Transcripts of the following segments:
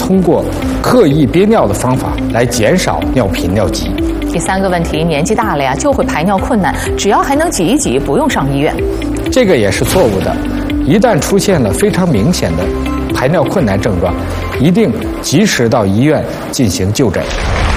通过刻意憋尿的方法来减少尿频尿急。 第3个问题，年纪大了呀，就会排尿困难，只要还能挤一挤，不用上医院。 这个也是错误的，一旦出现了非常明显的排尿困难症状，一定及时到医院进行就诊。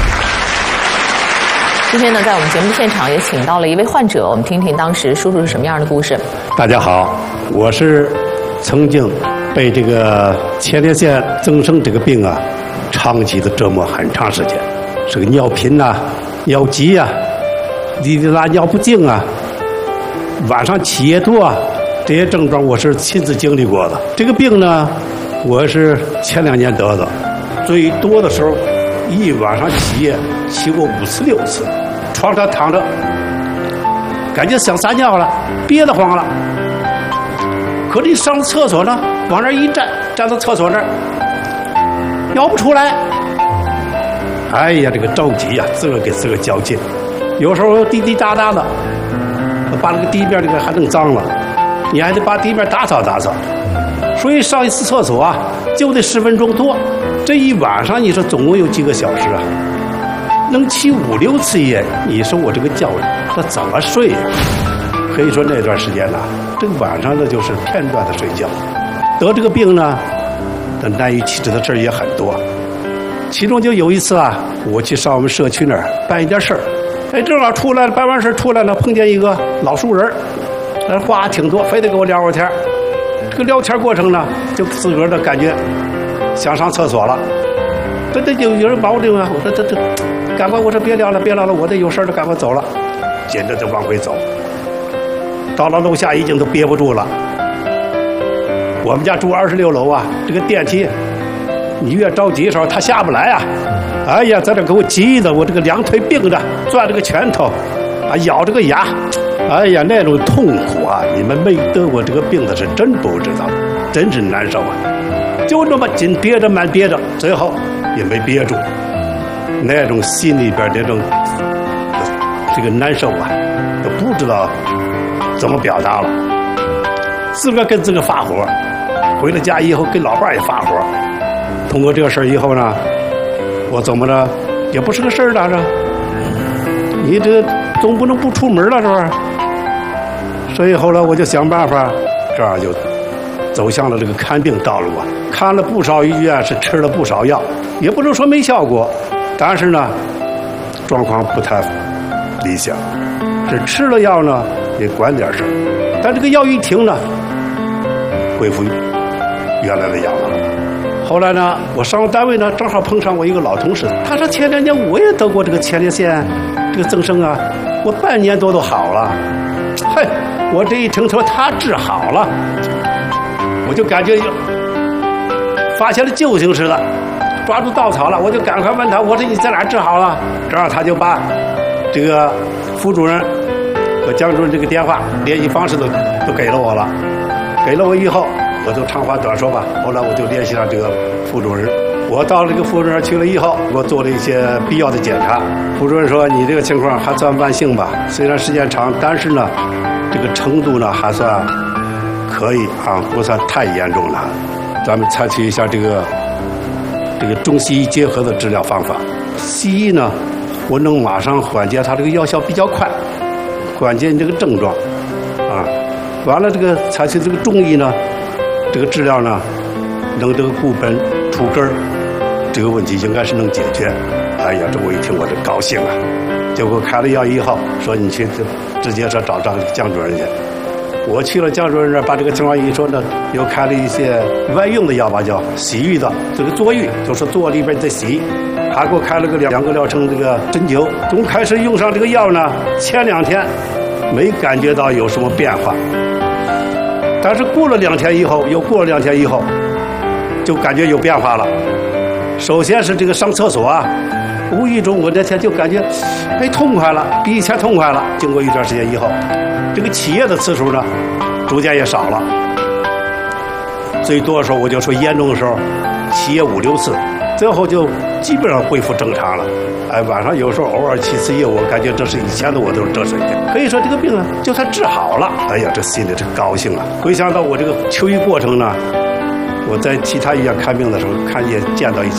今天呢，在我们节目现场也请到了一位患者，我们听听当时叔叔是什么样的故事。 大家好，我是曾经被这个前列腺增生这个病啊，长期的折磨很长时间，这个尿频呐、尿急啊、哩哩啦尿不尽啊、晚上起夜多啊，这些症状我是亲自经历过的。这个病呢，我是前2年得的，最多的时候一晚上起夜起过5次6次，床上躺着，感觉想撒尿了，憋得慌了。可是你上厕所呢，往那儿一站，站到厕所那儿，尿不出来。哎呀，这个着急呀，自个儿给自个儿较劲。有时候滴滴答答的，把那个地面这个还弄脏了，你还得把地面打扫打扫。所以上一次厕所啊，就得10分钟多。这一晚上你说总共有几个小时啊？能起5、6次夜，你说我这个觉这怎么睡呀？可以说那段时间呢，这个晚上呢就是片段的睡觉。得这个病呢，难以启齿的事儿也很多。其中就有一次啊，我去上我们社区那儿办一件事儿，哎，正好出来了，办完事出来了，碰见一个老熟人，那话挺多，非得跟我聊会儿天。这个聊天过程呢，就自个儿的感觉想上厕所了。这有人把我这个，我这赶快，我说别聊了，我这有事了，赶快走了。紧着就往回走，到了楼下已经都憋不住了。我们家住26楼啊，这个电梯，你越着急的时候，他下不来啊。哎呀，在这给我急的，我这个2腿并着，攥这个拳头，啊，咬这个牙，哎呀，那种痛苦啊！你们没得过这个病的是真不知道，真是难受啊！就这么紧憋着，慢憋着，最后也没憋住，那种心里边这种这个难受啊，都不知道怎么表达了。自个跟自个发火，回了家以后跟老伴也发火。通过这个事儿以后呢，我怎么着也不是个事儿了，你这总不能不出门了，是不是？所以后来我就想办法，这样就走向了这个看病道路啊。看了不少医院，是吃了不少药，也不能说没效果，但是呢，状况不太理想。这吃了药呢，也管点事儿，但这个药一停呢，恢复原来的样子了。后来呢，我上单位呢，正好碰上我一个老同事，他说前2年我也得过这个前列腺这个增生啊，我半年多都好了。嘿，我这一听说他治好了，我就感觉发现了救星似的，抓住稻草了，我就赶快问他，我说你在哪治好了？正好他就把这个副主任和江主任这个电话联系方式都给了我了。给了我以后，我就长话短说吧。后来我就联系上这个副主任，我到这个副主任去了以后，我做了一些必要的检查。副主任说：“你这个情况还算慢性吧，虽然时间长，但是呢，这个程度呢还算可以啊，不算太严重了。咱们采取一下这个中西医结合的治疗方法。西医呢，我能马上缓解它这个药效比较快，缓解你这个症状啊。完了这个采取这个中医呢，这个治疗呢，能这个固本除根儿，这个问题应该是能解决。哎呀，这我一听我就高兴啊！结果开了药以后，说你去直接说找江主任去。我去了江主任那儿，把这个情况一说呢，又开了一些外用的药吧，叫洗浴的这个坐浴，就是坐里边再洗。还给我开了个2个疗程这个针灸。从开始用上这个药呢，前2天没感觉到有什么变化。但是过了2天以后，又过了2天以后，就感觉有变化了。首先是这个上厕所啊，无意中我那天就感觉，哎，痛快了，比以前痛快了。经过一段时间以后，这个起夜的次数呢，逐渐也少了。最多的时候，我就说严重的时候，起夜5、6次，最后就基本上恢复正常了。哎，晚上有时候偶尔起次夜，我感觉这是以前的我都是这水平。可以说这个病啊，就算治好了，哎呀，这心里这高兴啊！回想到我这个求医过程呢，我在其他医院看病的时候，也见到一些